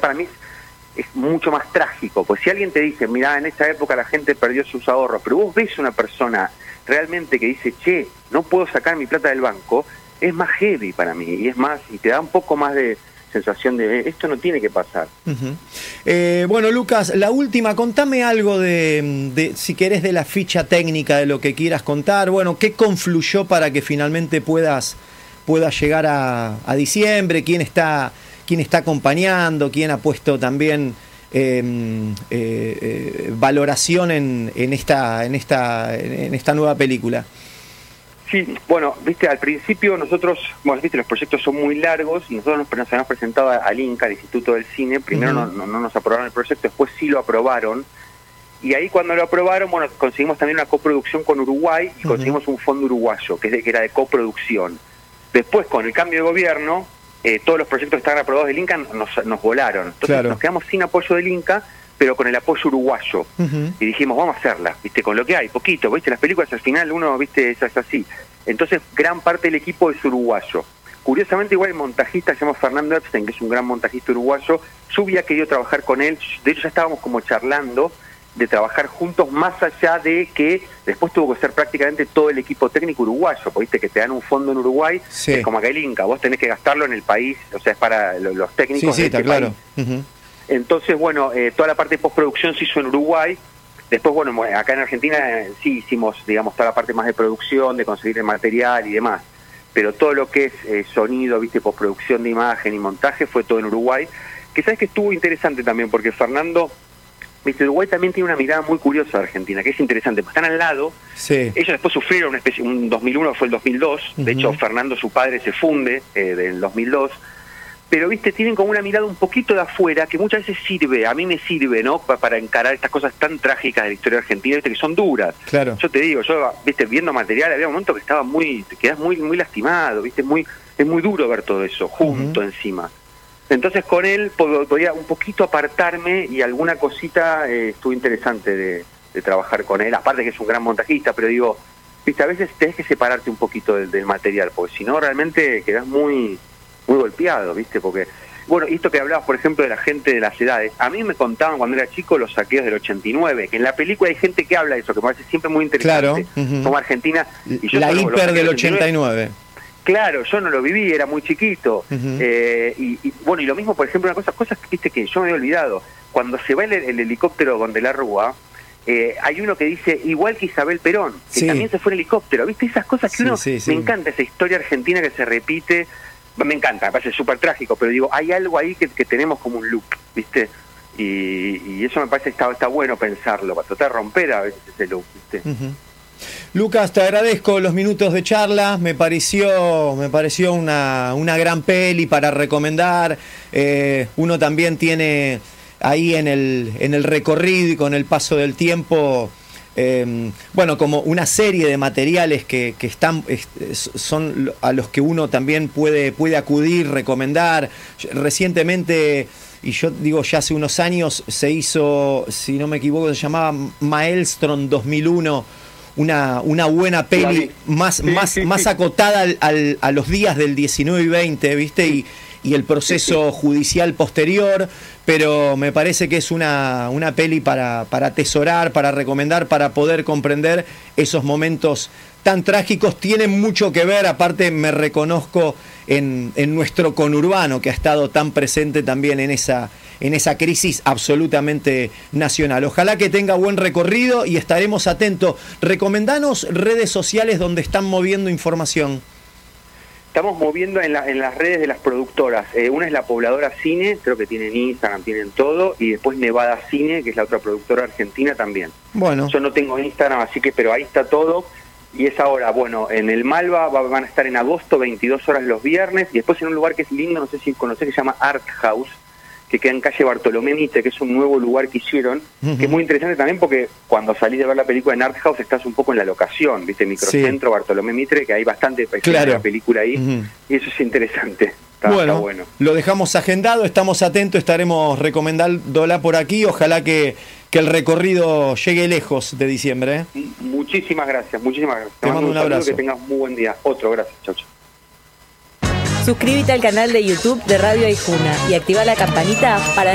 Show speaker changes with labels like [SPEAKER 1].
[SPEAKER 1] para mí es mucho más trágico, pues si alguien te dice, mirá, en esa época la gente perdió sus ahorros, pero vos ves una persona realmente que dice, che, no puedo sacar mi plata del banco, es más heavy para mí, y te da un poco más de sensación de, esto no tiene que pasar.
[SPEAKER 2] Bueno, Lucas, la última, contame algo de, si querés, de la ficha técnica, de lo que quieras contar, bueno, ¿qué confluyó para que finalmente puedas llegar a diciembre? ¿Quién está acompañando? ¿Quién ha puesto también valoración en esta nueva película?
[SPEAKER 1] Sí, bueno, viste, al principio nosotros, viste, los proyectos son muy largos y nosotros nos habíamos presentado al INCA, al Instituto del Cine. Primero no nos aprobaron el proyecto, después sí lo aprobaron. Y ahí cuando lo aprobaron, bueno, conseguimos también una coproducción con Uruguay y conseguimos un fondo uruguayo, que era de coproducción. Después, con el cambio de gobierno, todos los proyectos que estaban aprobados del INCA nos volaron. Entonces nos quedamos sin apoyo del INCA, pero con el apoyo uruguayo. Y dijimos, vamos a hacerla, viste, con lo que hay, poquito, viste, las películas al final uno, viste, es así. Entonces, gran parte del equipo es uruguayo. Curiosamente, igual el montajista se llama Fernando Epstein, que es un gran montajista uruguayo. Yo había querido trabajar con él, de hecho ya estábamos como charlando de trabajar juntos, más allá de que después tuvo que ser prácticamente todo el equipo técnico uruguayo, porque viste que te dan un fondo en Uruguay, es como acá el Inca, vos tenés que gastarlo en el país, o sea, es para los técnicos de este
[SPEAKER 2] claro.
[SPEAKER 1] país. Entonces, bueno, toda la parte de postproducción se hizo en Uruguay. Después, bueno, acá en Argentina sí hicimos, digamos, toda la parte más de producción, de conseguir el material y demás. Pero todo lo que es sonido, viste, postproducción de imagen y montaje fue todo en Uruguay. Que sabes que estuvo interesante también, porque Fernando, viste, Uruguay también tiene una mirada muy curiosa de Argentina, que es interesante, porque están al lado. Ellos después sufrieron una especie, un 2001 fue el 2002. De hecho, Fernando, su padre, se funde del 2002. Pero, viste, tienen como una mirada un poquito de afuera que muchas veces sirve, a mí me sirve, ¿no? Para encarar estas cosas tan trágicas de la historia argentina, viste, que son duras.
[SPEAKER 2] Claro.
[SPEAKER 1] Yo te digo, viste, viendo material, había un momento que te quedás muy lastimado, viste, es muy duro ver todo eso junto encima. Entonces con él podía un poquito apartarme y alguna cosita estuvo interesante de trabajar con él, aparte que es un gran montajista, pero digo, viste, a veces tenés que separarte un poquito del material, porque si no realmente quedás muy golpeado, ¿viste? Porque, bueno, esto que hablabas, por ejemplo, de la gente de las edades, a mí me contaban cuando era chico los saqueos del 89, que en la película hay gente que habla de eso, que me parece siempre muy interesante, como Argentina. Y yo
[SPEAKER 2] la hiper del 89.
[SPEAKER 1] Claro, yo no lo viví, era muy chiquito. Y bueno, y lo mismo, por ejemplo, cosas que, viste, que yo me había olvidado. Cuando se va el helicóptero con De la Rúa, hay uno que dice, igual que Isabel Perón, que también se fue en helicóptero, ¿viste? Esas cosas que me encanta, esa historia argentina que se repite. Me encanta, me parece súper trágico, pero digo, hay algo ahí que tenemos como un loop, ¿viste? Y eso me parece que está bueno pensarlo, para tratar de romper a veces ese loop, ¿viste?
[SPEAKER 2] Lucas, te agradezco los minutos de charla, me pareció una gran peli para recomendar. Uno también tiene ahí en el recorrido y con el paso del tiempo, bueno, como una serie de materiales que son a los que uno también puede acudir, recomendar. Recientemente, y yo digo ya hace unos años, se hizo, si no me equivoco, se llamaba Maelstrom 2001, una buena peli más acotada a los días del 19 y 20, ¿viste? Y el proceso judicial posterior, pero me parece que es una peli para atesorar, para recomendar, para poder comprender esos momentos tan trágicos. Tienen mucho que ver, aparte me reconozco en nuestro conurbano, que ha estado tan presente también en esa crisis absolutamente nacional. Ojalá que tenga buen recorrido y estaremos atentos. Recomendanos redes sociales donde están moviendo información.
[SPEAKER 1] Estamos moviendo en las redes de las productoras. Una es La Pobladora Cine, creo que tienen Instagram, tienen todo, y después Nevada Cine, que es la otra productora argentina también. Bueno. Yo no tengo Instagram, así que, pero ahí está todo. Y es ahora, bueno, en el Malva van a estar en agosto, 22 horas los viernes, y después en un lugar que es lindo, no sé si conocés, que se llama Art House, que queda en calle Bartolomé Mitre, que es un nuevo lugar que hicieron, que es muy interesante también porque cuando salís de ver la película en Art House estás un poco en la locación, ¿viste? Microcentro, Bartolomé Mitre, que hay bastante de la película ahí, y eso es interesante. Está bueno.
[SPEAKER 2] Lo dejamos agendado, estamos atentos, estaremos recomendándola por aquí, ojalá que el recorrido llegue lejos de diciembre.
[SPEAKER 1] Muchísimas gracias, muchísimas gracias.
[SPEAKER 2] Te mando un abrazo.
[SPEAKER 1] Que tengas muy buen día. Otro, gracias. Chau, chau.
[SPEAKER 3] Suscríbete al canal de YouTube de Radio Aijuna y activa la campanita para